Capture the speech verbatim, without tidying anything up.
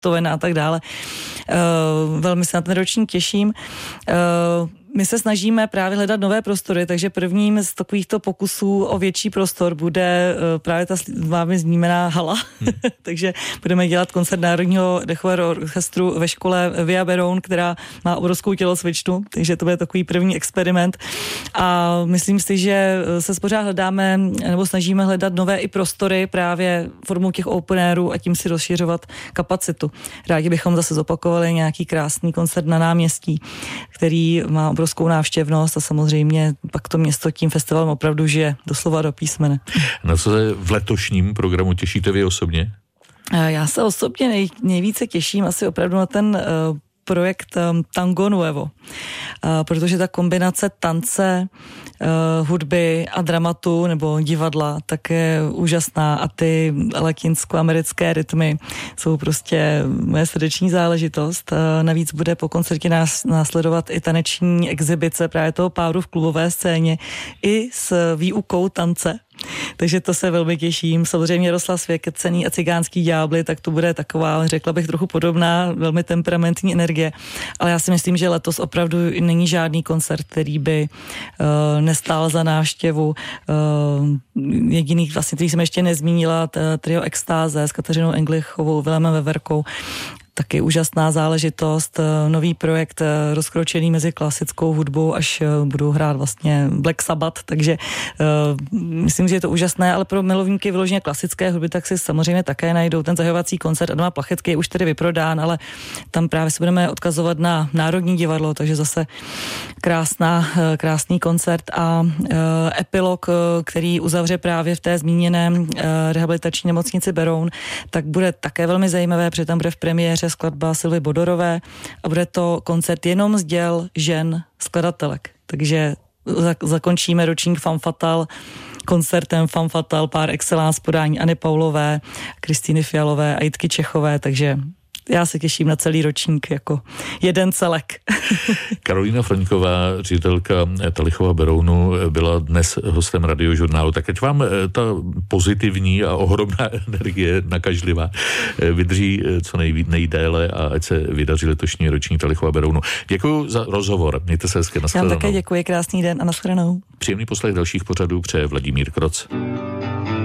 Beethovena a tak dále. Velmi se na ten ročník těším. My se snažíme právě hledat nové prostory, takže prvním z takovýchto pokusů o větší prostor bude právě ta vámi zmíněná hala. Hmm. Takže budeme dělat koncert Národního dechového orchestru ve škole Via Beroun, která má obrovskou tělocvičnu, takže to bude takový první experiment. A myslím si, že se pořád hledáme, nebo snažíme hledat nové i prostory právě formou těch open airů a tím si rozšiřovat kapacitu. Rádi bychom zase zopakovali nějaký krásný koncert na náměstí, který má obrovskou návštěvnost a samozřejmě pak to město tím festivalem opravdu žije doslova do písmene. Na co se v letošním programu těšíte vy osobně? Já se osobně nej, nejvíce těším asi opravdu na ten uh, projekt um, Tango Nuevo, uh, protože ta kombinace tance, uh, hudby a dramatu nebo divadla tak je úžasná a ty latinsko-americké rytmy jsou prostě moje srdeční záležitost. Uh, navíc bude po koncertě nás následovat i taneční exibice právě toho páru v klubové scéně i s výukou tance. Takže to se velmi těším. Samozřejmě Jaroslav Svěkcený a Cigánský ďábli, tak to bude taková, řekla bych, trochu podobná, velmi temperamentní energie. Ale já si myslím, že letos opravdu není žádný koncert, který by uh, nestál za návštěvu. Uh, jediný, vlastně, který jsem ještě nezmínila, trio Extáze s Kateřinou Englichovou, Vilémem Veverkou. Taky úžasná záležitost, nový projekt rozkročený mezi klasickou hudbou, až budou hrát vlastně Black Sabbath, takže uh, myslím, že je to úžasné, ale pro milovníky vyloženě klasické hudby, tak si samozřejmě také najdou ten zahajovací koncert Adama Plachetky, je už tedy vyprodán, ale tam právě se budeme odkazovat na Národní divadlo, takže zase krásná, krásný koncert a uh, epilog, který uzavře právě v té zmíněné uh, rehabilitační nemocnici Beroun, tak bude také velmi zajímavé, protože tam bude v premiéře skladba Silvy Bodorové a bude to koncert jenom z děl žen skladatelek. Takže zakončíme ročník Femme Fatale koncertem Femme Fatale par excellence podání Anny Paulové, Kristýny Fialové a Jitky Čechové, takže já se těším na celý ročník jako jeden celek. Karolína Froňková, ředitelka Talichova Berounu, byla dnes hostem Radiožurnálu. Tak ať vám ta pozitivní a ohromná energie nakažlivá vydrží co nejvíc, nejdéle a ať se vydaří letošní ročník Talichova Berounu. Děkuji za rozhovor. Mějte se hezky. Já vám také děkuji. Krásný den a nashledanou. Příjemný poslech dalších pořadů přeje Vladimír Kroc.